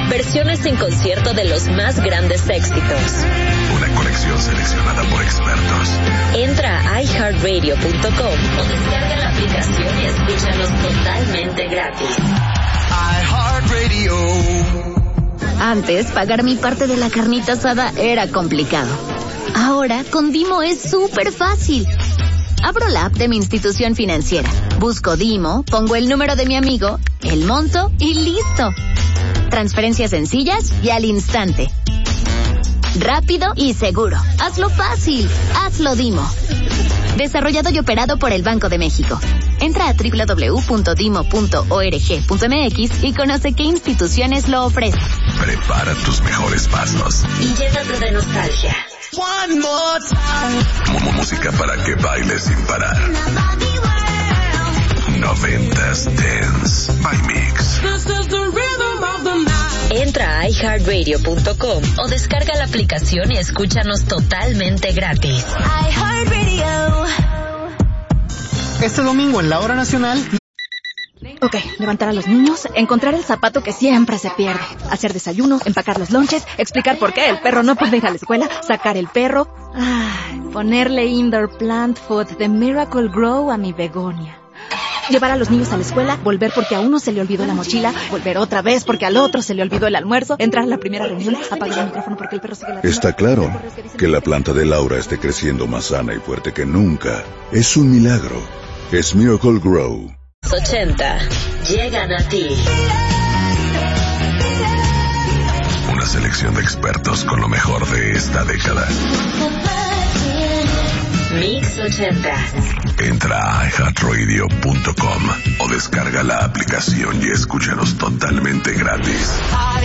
Versiones en concierto de los más grandes éxitos. Una colección seleccionada por expertos. Entra a iHeartRadio.com o descarga la aplicación y escúchanos totalmente gratis. iHeartRadio. Antes, pagar mi parte de la carnita asada era complicado. Ahora, con Dimo es súper fácil. Abro la app de mi institución financiera, busco Dimo, pongo el número de mi amigo, el monto y listo. Transferencias sencillas y al instante. Rápido y seguro. Hazlo fácil. Hazlo Dimo. Desarrollado y operado por el Banco de México. Entra a www.dimo.org.mx y conoce qué instituciones lo ofrecen. Prepara tus mejores pasos. Y llénate de nostalgia. One more time. Música para que bailes sin parar. 90s Dance by Mix. Entra a iHeartRadio.com o descarga la aplicación y escúchanos totalmente gratis. iHeartRadio. Este domingo en la hora nacional. Ok, levantar a los niños, encontrar el zapato que siempre se pierde, hacer desayuno, empacar los lonches, explicar por qué el perro no puede ir a la escuela, sacar el perro, ponerle indoor plant food de Miracle Grow a mi begonia. Llevar a los niños a la escuela, volver porque a uno se le olvidó la mochila, volver otra vez porque al otro se le olvidó el almuerzo, entrar a la primera reunión, apagar el micrófono porque el perro sigue la... Está claro que la planta de Laura esté creciendo más sana y fuerte que nunca. Es un milagro. Es Miracle Grow. 80 llegan a ti. Una selección de expertos con lo mejor de esta década. Mix 80. Entra a iHeartRadio.com o descarga la aplicación y escúchanos totalmente gratis.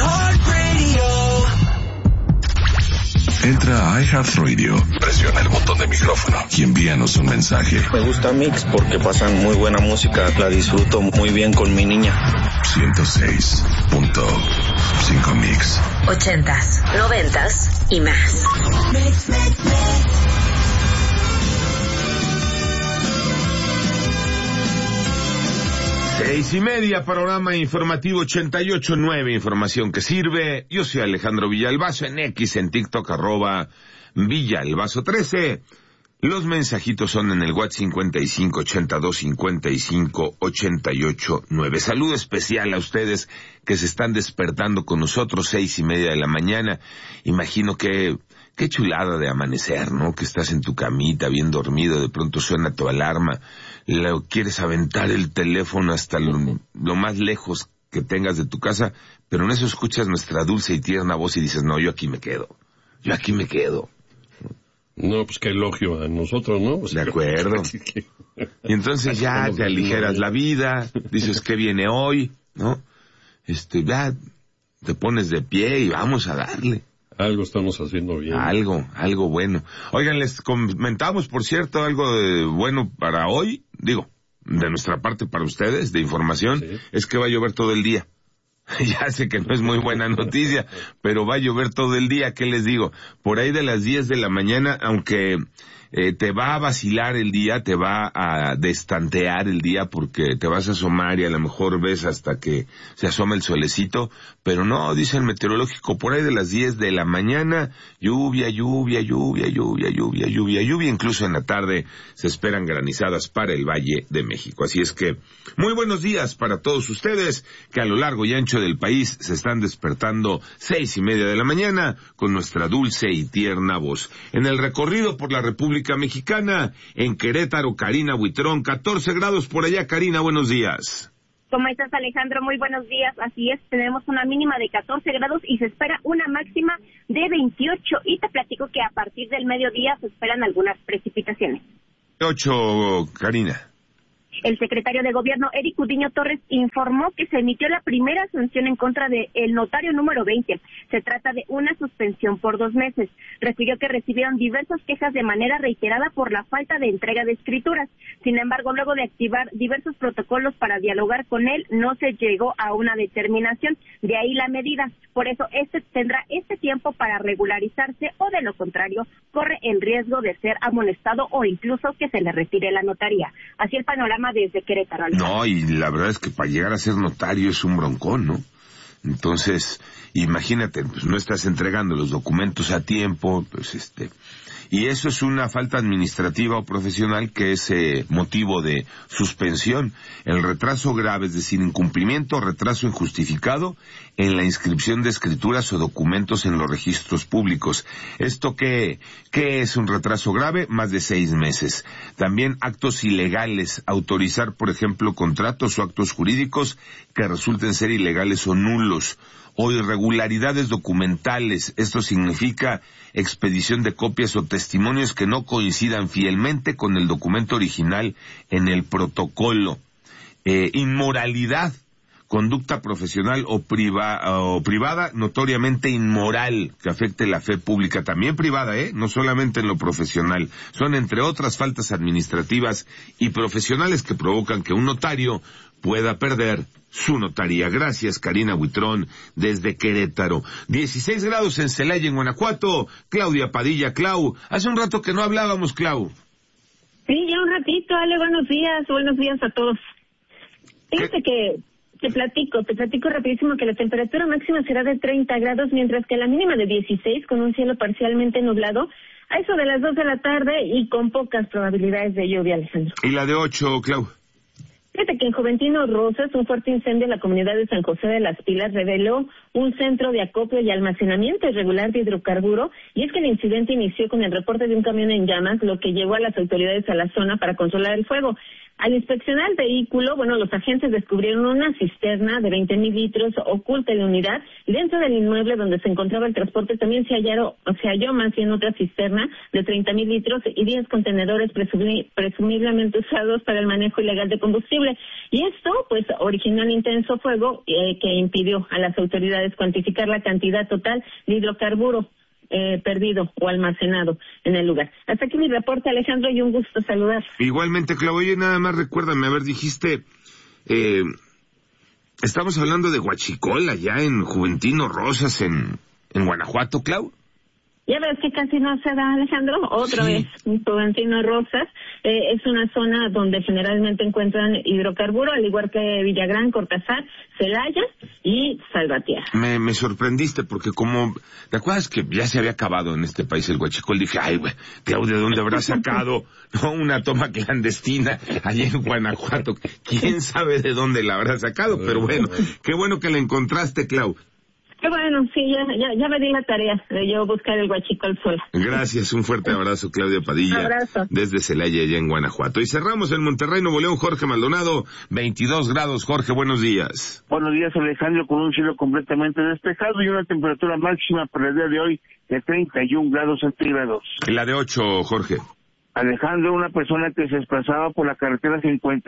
Entra a iHeartRadio, presiona el botón de micrófono y envíanos un mensaje. Me gusta Mix porque pasan muy buena música, la disfruto muy bien con mi niña. 106.5 Mix. 80s, 90s y más. 6:30, panorama informativo 88.9, información que sirve. Yo soy Alejandro Villalbazo, en X, en TikTok, @Villalbazo13. Los mensajitos son en el WhatsApp 5582558889. Saludo especial a ustedes que se están despertando con nosotros, 6:30 de la mañana. Imagino que qué chulada de amanecer, ¿no? Que estás en tu camita bien dormido, de pronto suena tu alarma, quieres aventar el teléfono hasta lo más lejos que tengas de tu casa, pero en eso escuchas nuestra dulce y tierna voz y dices, no, yo aquí me quedo. No, pues qué elogio a nosotros, ¿no? O sea, de acuerdo. Y entonces ya te aligeras la vida, dices que viene hoy, ¿no? Ya te pones de pie y vamos a darle. Algo estamos haciendo bien. Algo bueno. Oigan, les comentamos, por cierto, algo bueno para hoy, digo, de nuestra parte para ustedes, de información, sí. Es que va a llover todo el día. Ya sé que no es muy buena noticia, pero va a llover todo el día, ¿qué les digo? Por ahí de las 10 de la mañana, aunque te va a vacilar el día, te va a destantear el día porque te vas a asomar y a lo mejor ves hasta que se asoma el solecito, pero no, dice el meteorológico, por ahí de las 10 de la mañana, lluvia, incluso en la tarde se esperan granizadas para el Valle de México. Así es que, muy buenos días para todos ustedes que a lo largo y ancho del país se están despertando 6:30 de la mañana con nuestra dulce y tierna voz. En el recorrido por la República Mexicana, en Querétaro, Karina Buitrón, 14 grados por allá. Karina, buenos días. ¿Cómo estás, Alejandro? Muy buenos días. Así es, tenemos una mínima de 14 grados y se espera una máxima de 28. Y te platico que a partir del mediodía se esperan algunas precipitaciones. 8, Karina. El secretario de Gobierno, Eric Udiño Torres, informó que se emitió la primera sanción en contra del notario número 20. Se trata de una suspensión por 2 meses. Refirió que recibieron diversas quejas de manera reiterada por la falta de entrega de escrituras. Sin embargo, luego de activar diversos protocolos para dialogar con él, no se llegó a una determinación. De ahí la medida. Por eso, tendrá este tiempo para regularizarse o, de lo contrario, corre el riesgo de ser amonestado o incluso que se le retire la notaría. Así el panorama desde Querétaro. No, y la verdad es que para llegar a ser notario es un broncón, ¿no? Entonces, imagínate, pues no estás entregando los documentos a tiempo, pues y eso es una falta administrativa o profesional que es motivo de suspensión. El retraso grave, es decir, incumplimiento o retraso injustificado en la inscripción de escrituras o documentos en los registros públicos. ¿Esto qué es un retraso grave? Más de 6 meses. También actos ilegales, autorizar, por ejemplo, contratos o actos jurídicos que resulten ser ilegales o nulos, o irregularidades documentales. Esto significa expedición de copias o testimonios que no coincidan fielmente con el documento original en el protocolo. Inmoralidad, conducta profesional o privada notoriamente inmoral que afecte la fe pública, también privada, no solamente en lo profesional. Son entre otras faltas administrativas y profesionales que provocan que un notario pueda perder su notaría. Gracias, Karina Huitrón, desde Querétaro. 16 grados en Celaya, en Guanajuato. Claudia Padilla. Clau, hace un rato que no hablábamos, Clau. Sí, ya un ratito, Ale, buenos días a todos. Fíjate que te platico rapidísimo que la temperatura máxima será de 30 grados, mientras que la mínima de 16, con un cielo parcialmente nublado, a eso de las 2 de la tarde y con pocas probabilidades de lluvia, Alejandro. ¿Y la de 8, Clau? Fíjate que en Juventino Rosas, un fuerte incendio en la comunidad de San José de las Pilas reveló un centro de acopio y almacenamiento irregular de hidrocarburo, y es que el incidente inició con el reporte de un camión en llamas, lo que llevó a las autoridades a la zona para controlar el fuego. Al inspeccionar el vehículo, los agentes descubrieron una cisterna de 20,000 litros oculta en la unidad, y dentro del inmueble donde se encontraba el transporte también se halló más bien otra cisterna de 30,000 litros y 10 contenedores presumiblemente usados para el manejo ilegal de combustible. Y esto, pues, originó un intenso fuego que impidió a las autoridades cuantificar la cantidad total de hidrocarburo perdido o almacenado en el lugar. Hasta aquí mi reporte, Alejandro, y un gusto saludar. Igualmente, Clau. Oye, nada más recuérdame, dijiste, estamos hablando de Huachicol, allá en Juventino Rosas, en Guanajuato, Clau. Ya ves que casi no se da, Alejandro, otra vez, Juventino Rosas. Es una zona donde generalmente encuentran hidrocarburo, al igual que Villagrán, Cortázar, Celaya y Salvatierra. Me sorprendiste porque ¿te acuerdas que ya se había acabado en este país el huachicol? Dije, ay, güey, Claudia, ¿de dónde habrá sacado una toma clandestina allá en Guanajuato? ¿Quién sabe de dónde la habrá sacado? Pero bueno, qué bueno que la encontraste, Clau. Qué bueno, sí, ya me di la tarea de yo buscar el huachicol sola. Gracias, un fuerte abrazo, Claudia Padilla. Abrazo. Desde Celaya, allá en Guanajuato. Y cerramos en Monterrey, Nuevo León, Jorge Maldonado, 22 grados. Jorge, buenos días. Buenos días, Alejandro, con un cielo completamente despejado y una temperatura máxima para el día de hoy de 31 grados centígrados. La de 8, Jorge. Alejandro, una persona que se desplazaba por la carretera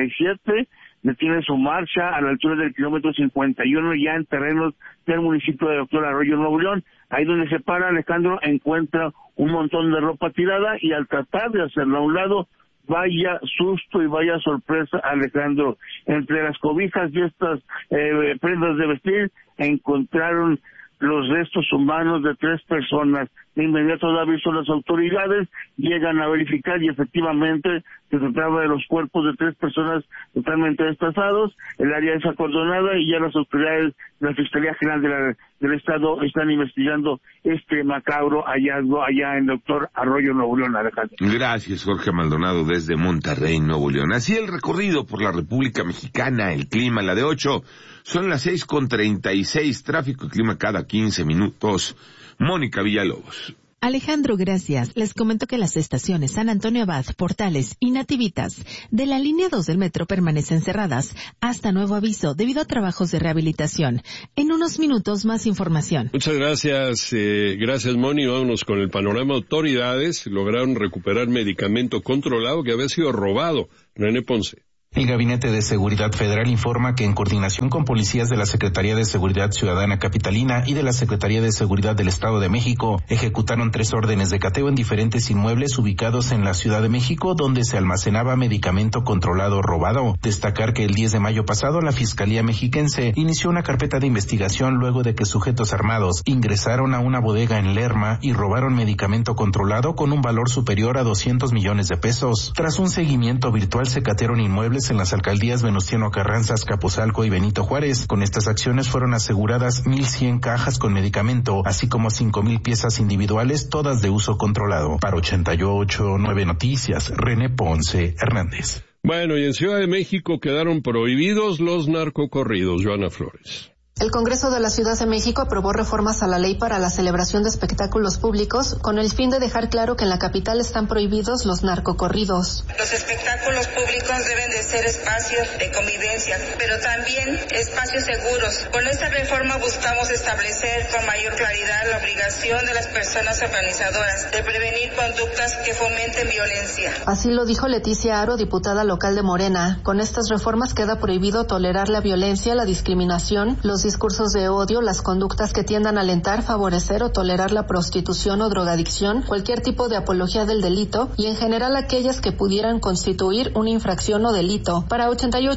57 detiene su marcha a la altura del kilómetro 51 ya en terrenos del municipio de Doctor Arroyo, Nuevo León. Ahí donde se para, Alejandro, encuentra un montón de ropa tirada y al tratar de hacerlo a un lado, vaya susto y vaya sorpresa, Alejandro. Entre las cobijas y estas prendas de vestir encontraron los restos humanos de 3 personas. De inmediato da aviso a las autoridades, llegan a verificar y efectivamente se trataba de los cuerpos de 3 personas totalmente desplazados. El área es acordonada y ya las autoridades de la Fiscalía General del Estado están investigando este macabro hallazgo allá en Doctor Arroyo, Nuevo León, Alejandro. Gracias, Jorge Maldonado, desde Monterrey, Nuevo León. Así el recorrido por la República Mexicana, el clima, la de 8, son las 6:36, tráfico y clima cada 15 minutos. Mónica Villalobos. Alejandro, gracias. Les comento que las estaciones San Antonio Abad, Portales y Nativitas de la línea 2 del metro permanecen cerradas hasta nuevo aviso debido a trabajos de rehabilitación. En unos minutos más información. Muchas gracias. Gracias, Moni. Vámonos con el panorama. Autoridades lograron recuperar medicamento controlado que había sido robado. René Ponce. El Gabinete de Seguridad Federal informa que en coordinación con policías de la Secretaría de Seguridad Ciudadana Capitalina y de la Secretaría de Seguridad del Estado de México, ejecutaron 3 órdenes de cateo en diferentes inmuebles ubicados en la Ciudad de México donde se almacenaba medicamento controlado robado. Destacar que el 10 de mayo pasado la Fiscalía Mexiquense inició una carpeta de investigación luego de que sujetos armados ingresaron a una bodega en Lerma y robaron medicamento controlado con un valor superior a 200 millones de pesos. Tras un seguimiento virtual se catearon inmuebles inmuebles en las alcaldías Venustiano Carranza, Azcapotzalco y Benito Juárez. Con estas acciones fueron aseguradas 1,100 cajas con medicamento, así como 5,000 piezas individuales, todas de uso controlado. Para 88.9 Noticias, René Ponce Hernández. Bueno, y en Ciudad de México quedaron prohibidos los narcocorridos. Joana Flores. El Congreso de la Ciudad de México aprobó reformas a la ley para la celebración de espectáculos públicos con el fin de dejar claro que en la capital están prohibidos los narcocorridos. Los espectáculos públicos deben de ser espacios de convivencia, pero también espacios seguros. Con esta reforma buscamos establecer con mayor claridad la obligación de las personas organizadoras de prevenir conductas que fomenten violencia. Así lo dijo Leticia Aro, diputada local de Morena. Con estas reformas queda prohibido tolerar la violencia, la discriminación, los discursos de odio, las conductas que tiendan a alentar, favorecer o tolerar la prostitución o drogadicción, cualquier tipo de apología del delito y en general aquellas que pudieran constituir una infracción o delito. Para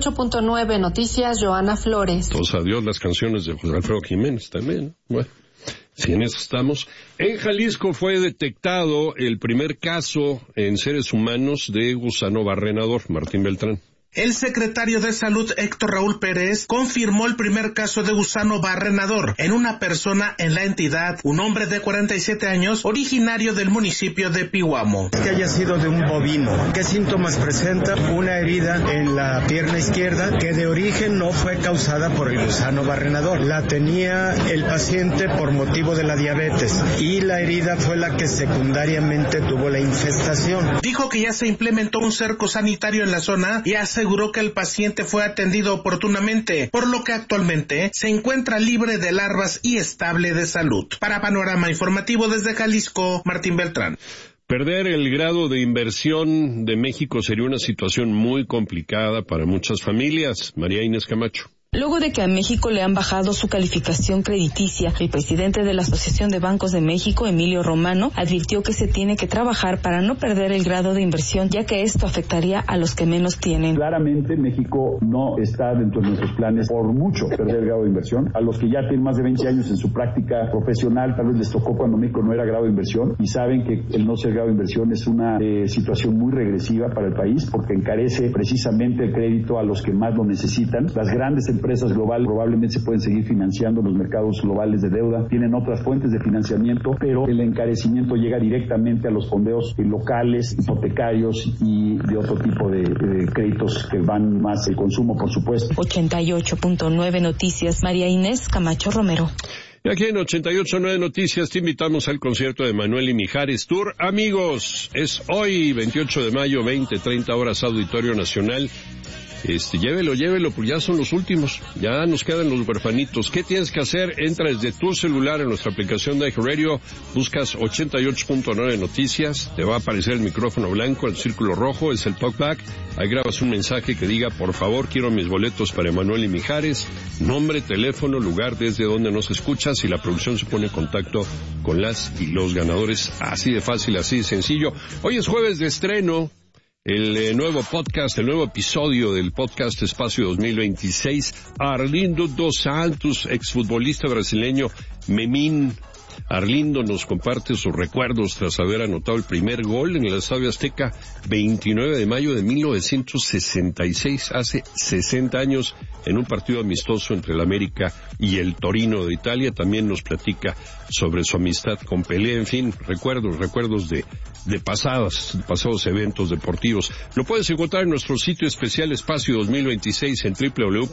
88.9 Noticias, Joana Flores. Pues adiós las canciones de José Alfredo Jiménez también. Bueno, si en eso estamos. En Jalisco fue detectado el primer caso en seres humanos de gusano barrenador. Martín Beltrán. El secretario de Salud, Héctor Raúl Pérez, confirmó el primer caso de gusano barrenador en una persona en la entidad, un hombre de 47 años, originario del municipio de Pihuamo. Que haya sido de un bovino. ¿Qué síntomas presenta? Una herida en la pierna izquierda que de origen no fue causada por el gusano barrenador. La tenía el paciente por motivo de la diabetes y la herida fue la que secundariamente tuvo la infestación. Dijo que ya se implementó un cerco sanitario en la zona y aseguró que el paciente fue atendido oportunamente, por lo que actualmente se encuentra libre de larvas y estable de salud. Para Panorama Informativo desde Jalisco, Martín Beltrán. Perder el grado de inversión de México sería una situación muy complicada para muchas familias. María Inés Camacho. Luego de que a México le han bajado su calificación crediticia, el presidente de la Asociación de Bancos de México, Emilio Romano, advirtió que se tiene que trabajar para no perder el grado de inversión, ya que esto afectaría a los que menos tienen. Claramente México no está dentro de nuestros planes por mucho perder el grado de inversión. A los que ya tienen más de 20 años en su práctica profesional, tal vez les tocó cuando México no era grado de inversión y saben que el no ser grado de inversión es una situación muy regresiva para el país porque encarece precisamente el crédito a los que más lo necesitan. Las grandes empresas globales probablemente se pueden seguir financiando los mercados globales de deuda, tienen otras fuentes de financiamiento, pero el encarecimiento llega directamente a los fondeos locales, hipotecarios y de otro tipo de créditos que van más el consumo, por supuesto. 88.9 Noticias, María Inés Camacho Romero. Y aquí en 88.9 Noticias te invitamos al concierto de Manuel y Mijares Tour. Amigos, es hoy, 28 de mayo, 20:30 horas, Auditorio Nacional. Llévelo, pues ya son los últimos, ya nos quedan los huerfanitos. ¿Qué tienes que hacer? Entra desde tu celular en nuestra aplicación de iHeartRadio, buscas 88.9 Noticias, te va a aparecer el micrófono blanco, el círculo rojo, es el talkback, ahí grabas un mensaje que diga, por favor, quiero mis boletos para Emanuel y Mijares, nombre, teléfono, lugar desde donde nos escuchas y la producción se pone en contacto con las y los ganadores, así de fácil, así de sencillo. Hoy es jueves de estreno. El nuevo podcast, el nuevo episodio del podcast Espacio 2026, Arlindo dos Santos, exfutbolista brasileño, Memín. Arlindo nos comparte sus recuerdos tras haber anotado el primer gol en el Estadio Azteca 29 de mayo de 1966, hace 60 años, en un partido amistoso entre el América y el Torino de Italia. También nos platica sobre su amistad con Pelé, en fin, recuerdos de pasados eventos deportivos. Lo puedes encontrar en nuestro sitio especial Espacio 2026 en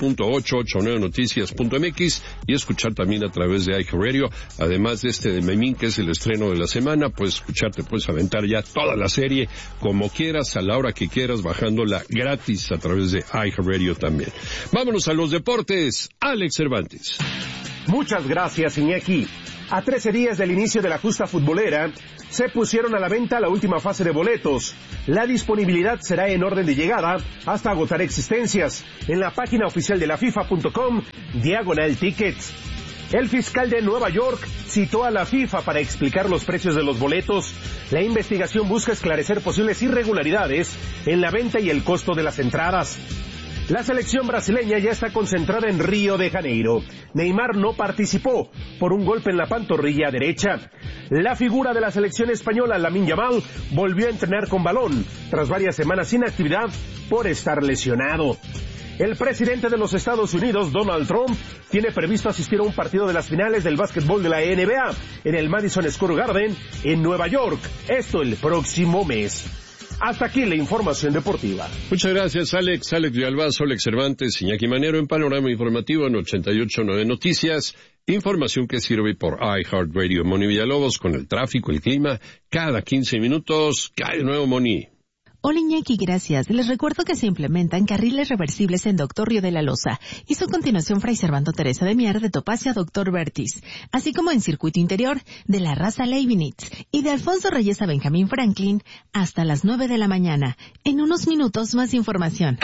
www.889noticias.mx y escuchar también a través de iHeartRadio. Además de de Memín, que es el estreno de la semana, puedes escucharte, puedes aventar ya toda la serie como quieras, a la hora que quieras, bajándola gratis a través de iHeartRadio también. Vámonos a los deportes. Alex Cervantes. Muchas gracias, Iñaki. A 13 días del inicio de la justa futbolera, se pusieron a la venta la última fase de boletos. La disponibilidad será en orden de llegada hasta agotar existencias en la página oficial de la FIFA.com/tickets. El fiscal de Nueva York citó a la FIFA para explicar los precios de los boletos. La investigación busca esclarecer posibles irregularidades en la venta y el costo de las entradas. La selección brasileña ya está concentrada en Río de Janeiro. Neymar no participó por un golpe en la pantorrilla derecha. La figura de la selección española, Lamine Yamal, volvió a entrenar con balón tras varias semanas sin actividad por estar lesionado. El presidente de los Estados Unidos, Donald Trump, tiene previsto asistir a un partido de las finales del básquetbol de la NBA en el Madison Square Garden en Nueva York. Esto el próximo mes. Hasta aquí la información deportiva. Muchas gracias, Alex. Alex Villalbazo, Alex Cervantes, Iñaki Manero en Panorama Informativo en 88.9 Noticias. Información que sirve por iHeartRadio. Moni Villalobos con el tráfico, el clima. Cada 15 minutos cae de nuevo, Moni. Hola Iñaki, gracias. Les recuerdo que se implementan carriles reversibles en Doctor Río de la Loza y su continuación Fray Servando Teresa de Mier de Topacio a Doctor Vertis, así como en circuito interior de la Raza Leibniz y de Alfonso Reyes a Benjamín Franklin hasta las 9 de la mañana. En unos minutos más información.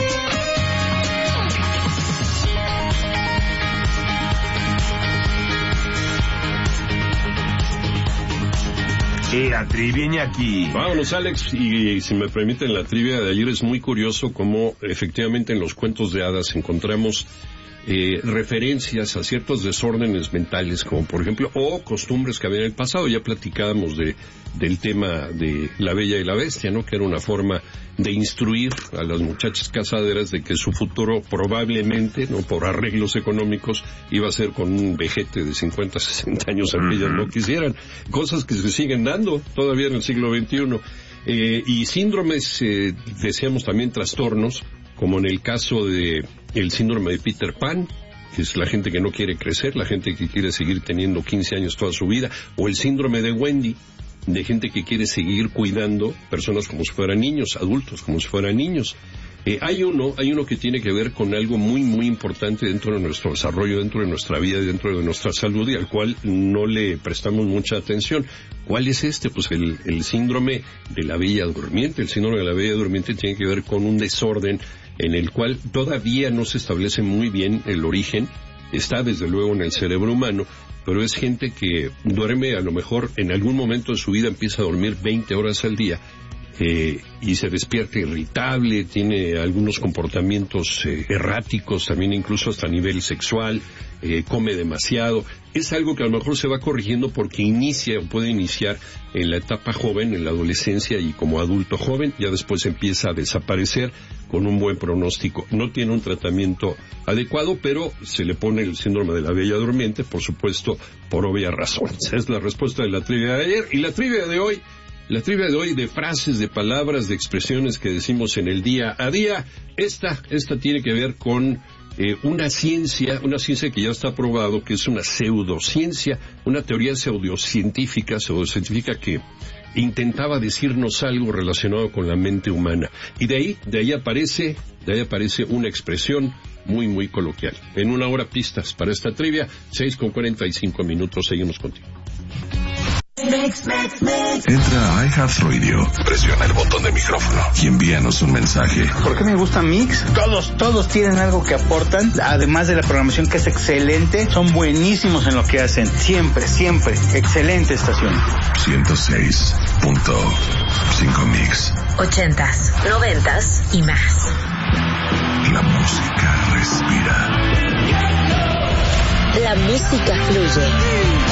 La trivia, Iñaki. Vámonos, Alex, y si me permiten, la trivia de ayer es muy curioso cómo efectivamente en los cuentos de hadas encontramos referencias a ciertos desórdenes mentales, como por ejemplo, o costumbres que había en el pasado. Ya platicábamos del tema de La Bella y la Bestia, ¿no? Que era una forma de instruir a las muchachas casaderas de que su futuro probablemente, no por arreglos económicos, iba a ser con un vejete de 50, 60 años, aunque ellas no quisieran. Cosas que se siguen dando todavía en el siglo XXI. Y síndromes, decíamos también trastornos, como en el caso de el síndrome de Peter Pan, que es la gente que no quiere crecer, la gente que quiere seguir teniendo 15 años toda su vida, o el síndrome de Wendy, de gente que quiere seguir cuidando personas como si fueran niños, adultos como si fueran niños. Hay uno que tiene que ver con algo muy, muy importante dentro de nuestro desarrollo, dentro de nuestra vida y dentro de nuestra salud, y al cual no le prestamos mucha atención. ¿Cuál es este? Pues el síndrome de la Bella Durmiente. El síndrome de la Bella Durmiente tiene que ver con un desorden en el cual todavía no se establece muy bien el origen. Está desde luego en el cerebro humano, pero es gente que duerme, a lo mejor en algún momento de su vida empieza a dormir 20 horas al día, y se despierta irritable, tiene algunos comportamientos erráticos, también incluso hasta a nivel sexual, come demasiado. Es algo que a lo mejor se va corrigiendo porque inicia o puede iniciar en la etapa joven, en la adolescencia y como adulto joven, ya después empieza a desaparecer con un buen pronóstico. No tiene un tratamiento adecuado, pero se le pone el síndrome de la Bella Durmiente, por supuesto, por obvias razones. Esa es la respuesta de la trivia de ayer. Y la trivia de hoy de frases, de palabras, de expresiones que decimos en el día a día. Esta tiene que ver con una ciencia que ya está probado, que es una pseudociencia, una teoría pseudocientífica que intentaba decirnos algo relacionado con la mente humana. Y de ahí aparece una expresión muy, muy coloquial. En una hora pistas para esta trivia, 6:45, seguimos contigo. Entra a iHeartRadio, presiona el botón de micrófono y envíanos un mensaje. ¿Por qué me gusta Mix? Todos tienen algo que aportan, además de la programación que es excelente, son buenísimos en lo que hacen, siempre, excelente estación. 106.5 Mix. 80s, 90s y más. La música respira. La música fluye.